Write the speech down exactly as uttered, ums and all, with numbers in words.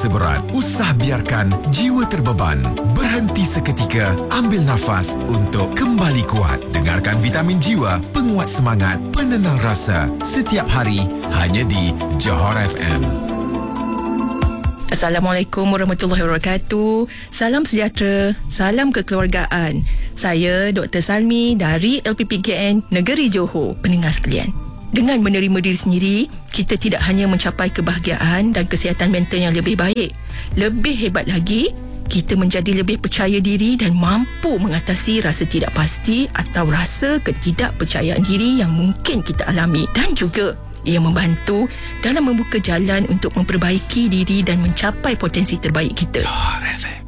rasa berat, usah biarkan jiwa terbeban. Berhenti seketika, ambil nafas untuk kembali kuat. Dengarkan Vitamin Jiwa, penguat semangat, penenang rasa. Setiap hari, hanya di Johor F M. Assalamualaikum warahmatullahi wabarakatuh. Salam sejahtera, salam kekeluargaan. Saya Doktor Salmi dari L P P K N Negeri Johor. Pendengar sekalian, dengan menerima diri sendiri, kita tidak hanya mencapai kebahagiaan dan kesihatan mental yang lebih baik. Lebih hebat lagi, kita menjadi lebih percaya diri dan mampu mengatasi rasa tidak pasti atau rasa ketidakpercayaan diri yang mungkin kita alami. Dan juga ia membantu dalam membuka jalan untuk memperbaiki diri dan mencapai potensi terbaik kita. Johor F M.